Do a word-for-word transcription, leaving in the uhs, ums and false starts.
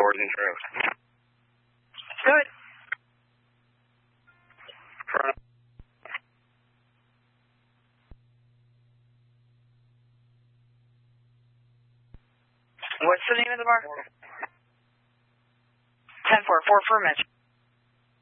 boards and trails. Good. Front. What's the name of the bar? ten four, four for Mitch.